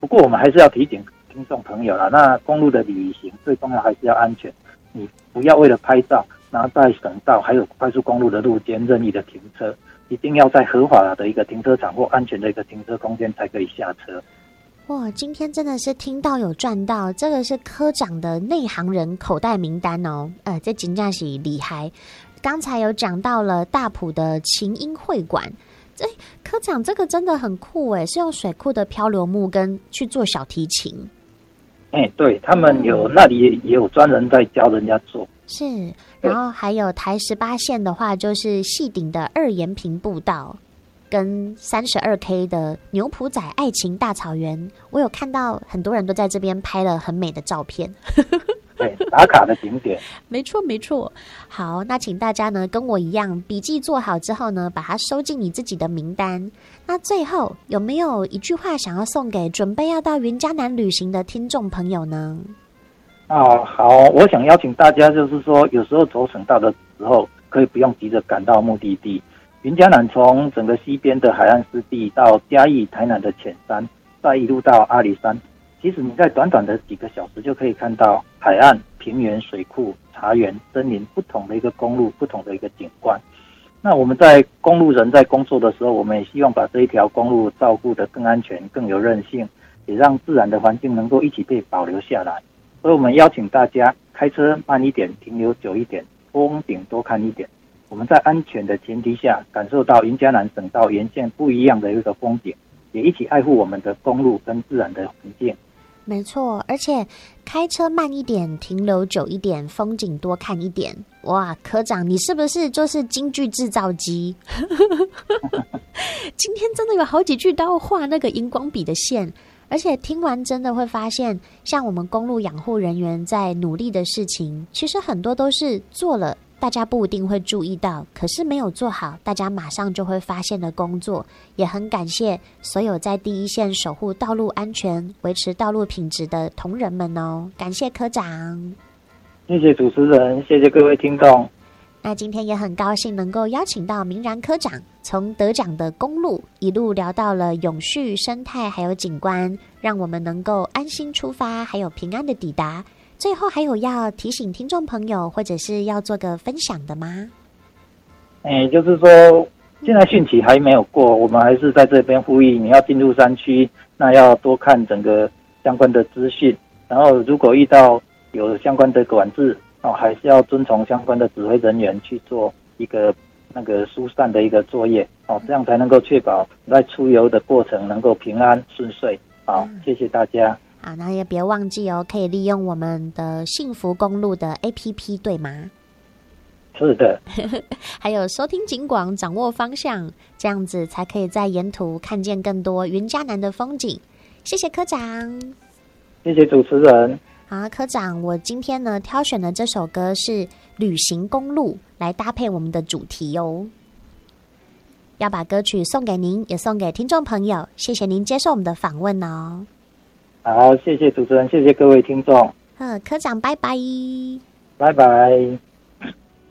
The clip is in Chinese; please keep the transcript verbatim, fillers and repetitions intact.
不过我们还是要提醒听众朋友啦，那公路的旅行最重要还是要安全，你不要为了拍照，然后在省道还有快速公路的路间任意的停车，一定要在合法的一个停车场或安全的一个停车空间才可以下车。 哇，今天真的是听到有赚到，这个是科长的内行人口袋名单哦，呃，这真的是厉害。刚才有讲到了大埔的琴音会馆，这科长这个真的很酷诶，是用水库的漂流木跟去做小提琴。 哎、欸，对他们有、嗯、那里也有专人在教人家做。 是，然后还有台十八线的话，就是细顶的二延平步道，跟三十二 K 的牛埔仔爱情大草原，我有看到很多人都在这边拍了很美的照片。 对，打卡的景点。 没错没错。好，那请大家呢跟我一样，笔记做好之后呢，把它收进你自己的名单。那最后有没有一句话想要送给准备要到云嘉南旅行的听众朋友呢？ 啊，好，我想邀请大家，就是说，有时候走省道的时候，可以不用急着赶到目的地。云嘉南从整个西边的海岸湿地到嘉义、台南的浅山，再一路到阿里山，其实你在短短的几个小时就可以看到海岸、平原、水库、茶园、森林不同的一个公路、不同的一个景观。那我们在公路人在工作的时候，我们也希望把这一条公路照顾得更安全、更有韧性，也让自然的环境能够一起被保留下来。所以我们邀请大家开车慢一点，停留久一点，风景多看一点。我们在安全的前提下，感受到云嘉南省道沿线不一样的一个风景，也一起爱护我们的公路跟自然的环境。 没错，而且开车慢一点，停留久一点，风景多看一点。哇，科长，你是不是就是京剧制造机？今天真的有好几句都要画那个荧光笔的线，而且听完真的会发现，像我们公路养护人员在努力的事情，其实很多都是做了大家不一定会注意到，可是没有做好大家马上就会发现的工作。也很感谢所有在第一线守护道路安全、维持道路品质的同仁们哦，感谢科长。 谢谢主持人，谢谢各位听众。 那今天也很高兴能够邀请到明然科长，从得奖的公路一路聊到了永续生态还有景观，让我们能够安心出发还有平安的抵达。最后还有要提醒听众朋友或者是要做个分享的吗？ 哎，就是说现在汛期还没有过，我们还是在这边呼吁，你要进入山区，那要多看整个相关的资讯，然后如果遇到有相关的管制哦，还是要遵从相关的指挥人员去做一个那个疏散的一个作业哦，这样才能够确保在出游的过程能够平安顺遂。好，谢谢大家。 好，那也别忘记哦，可以利用我们的幸福公路的 A P P， 对吗？ 是的。 还有收听警广，掌握方向，这样子才可以在沿途看见更多云嘉南的风景。谢谢科长。 谢谢主持人。 好，科长，我今天呢挑选的这首歌是旅行公路，来搭配我们的主题哦。要把歌曲送给您，也送给听众朋友，谢谢您接受我们的访问哦。 好，谢谢主持人，谢谢各位听众。 嗯，科长，拜拜。 拜拜。